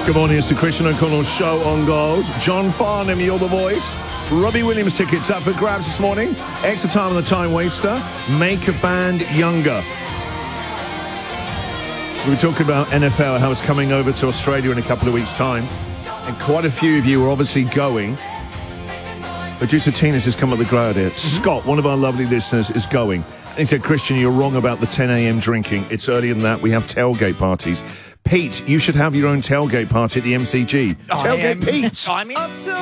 Good morning, it's the Christian O'Connell Show on Gold. John Farnham, you're the voice. Robbie Williams tickets up for grabs this morning. Extra time on the time waster. Make a band younger. We were talking about NFL, how it's coming over to Australia in a couple of weeks' time. And quite a few of you are obviously going. Producer Tina's just come up with the crowd here. Scott, one of our lovely listeners, is going. And he said, Christian, you're wrong about the 10 a.m. drinking. It's earlier than that. We have tailgate parties. Pete, you should have your own tailgate party at the MCG. Tailgate Pete.